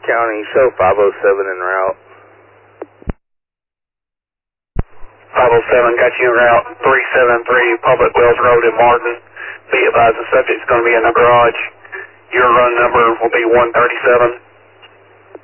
County, show 507 en route. 507, got you en route 373 Public Wells Road in Martin. Be advised the subject's going to be in the garage. Your run number will be 137.